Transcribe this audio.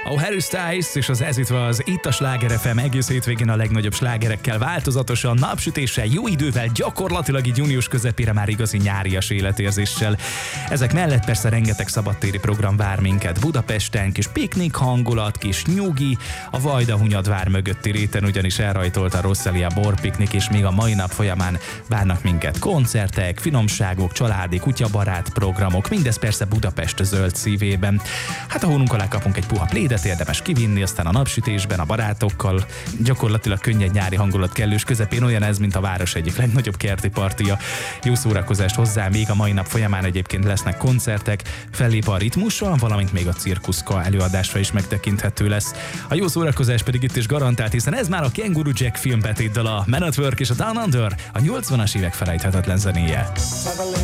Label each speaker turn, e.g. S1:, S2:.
S1: A Harry Styles és az Ez itt a Sláger FM egész hétvégén a legnagyobb slágerekkel változatosan, napsütéssel, jó idővel, gyakorlatilag így június közepére már igazi nyárias életérzéssel. Ezek mellett persze rengeteg szabadtéri program vár minket Budapesten, kis piknik hangulat, kis nyugi, a Vajda-Hunyadvár mögötti réten ugyanis elrajtolt a Rosszalia borpiknik, és még a mai nap folyamán várnak minket koncertek, finomságok, családi, kutyabarát programok, mindez persze Budapest zöld szívében. Hát a hónunk alá kapunk egy puha plédet, érdemes kivinni, aztán a napsütésben, a barátokkal, gyakorlatilag könnyed nyári hangulat kellős közepén olyan ez, mint a város egyik legnagyobb kerti partija. Jó szórakozást hozzá, még a mai nap folyamán egyébként lesznek koncertek, fellép a Ritmuson, valamint még a Cirkuszka előadásra is megtekinthető lesz. A jó szórakozás pedig itt is garantált, hiszen ez már a Kenguru Jack filmbetétdal, a Man at Work és a Down Under, a 80-as évek felejthetetlen zenéje.